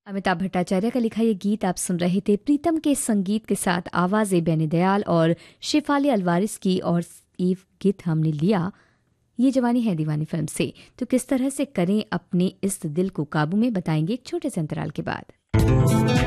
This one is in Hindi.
अमिताभ भट्टाचार्य का लिखा ये गीत आप सुन रहे थे प्रीतम के संगीत के साथ आवाज़ें बेनी दयाल और शेफाली अलवारिस की। और ये गीत हमने लिया ये जवानी है दीवानी फिल्म से। तो किस तरह से करें अपने इस दिल को काबू में, बताएंगे एक छोटे से अंतराल के बाद।